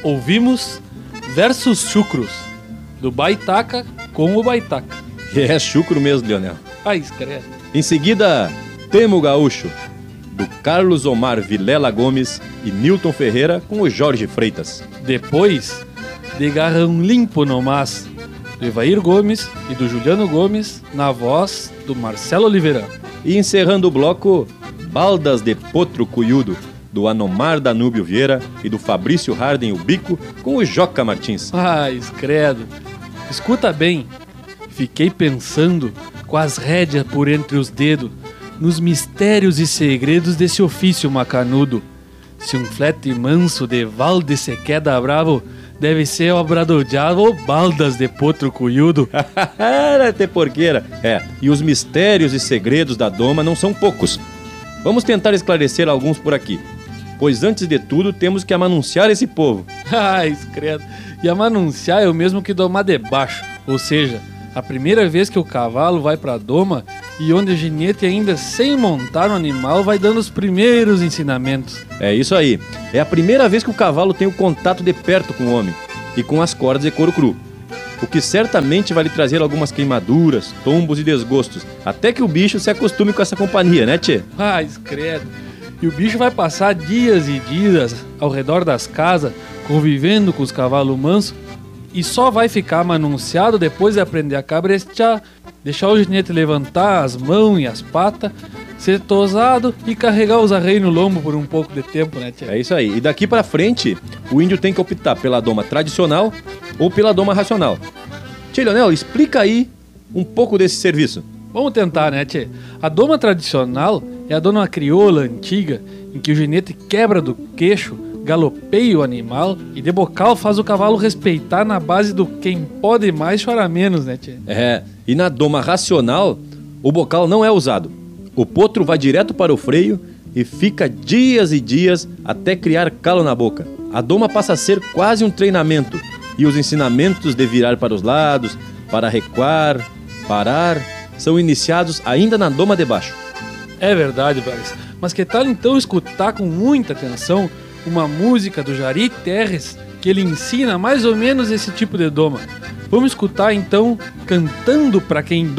Ouvimos Versos Chucros, do Baitaca com o Baitaca. É chucro mesmo, Leonel. Ai, escreve. Em seguida, Temo Gaúcho, do Carlos Omar Vilela Gomes e Nilton Ferreira com o Jorge Freitas. Depois, De Garrão Limpo no Mas, do Evair Gomes e do Juliano Gomes, na voz do Marcelo Oliveira. E encerrando o bloco, Baldas de Potro Cuyudo, do Anomar Danúbio Vieira e do Fabrício Harden o Bico com o Joca Martins. Ai, credo. Escuta bem. Fiquei pensando, com as rédeas por entre os dedos, nos mistérios e segredos desse ofício macanudo. Se um flete manso de Valde se queda bravo, deve ser obra do diabo ou Baldas de Potro Cuyudo. Era até porqueira. E os mistérios e segredos da doma não são poucos. Vamos tentar esclarecer alguns por aqui, pois antes de tudo temos que amanunciar esse povo. Ai, credo. E amanunciar é o mesmo que domar de baixo, ou seja, a primeira vez que o cavalo vai pra doma e onde o ginete ainda sem montar no animal vai dando os primeiros ensinamentos. É isso aí. É a primeira vez que o cavalo tem o contato de perto com o homem e com as cordas de couro cru, o que certamente vai lhe trazer algumas queimaduras, tombos e desgostos, até que o bicho se acostume com essa companhia, né, tchê? Ai, credo. E o bicho vai passar dias e dias ao redor das casas, convivendo com os cavalos mansos, e só vai ficar manunciado depois de aprender a cabrestear, deixar o ginete levantar as mãos e as patas, ser tosado e carregar os arreios no lombo por um pouco de tempo, né, tia? É isso aí. E daqui pra frente, o índio tem que optar pela doma tradicional ou pela doma racional. Tchê, Leonel, explica aí um pouco desse serviço. Vamos tentar, né, tchê? A doma tradicional é a doma crioula antiga, em que o ginete quebra do queixo, galopeia o animal e de bocal faz o cavalo respeitar na base do quem pode mais chora menos, né, tchê? E na doma racional, o bocal não é usado. O potro vai direto para o freio e fica dias e dias até criar calo na boca. A doma passa a ser quase um treinamento, e os ensinamentos de virar para os lados, para recuar, parar, são iniciados ainda na doma de baixo. É verdade, Bragas. Mas que tal então escutar com muita atenção uma música do Jari Terres, que ele ensina mais ou menos esse tipo de doma? Vamos escutar então Cantando Pra Quem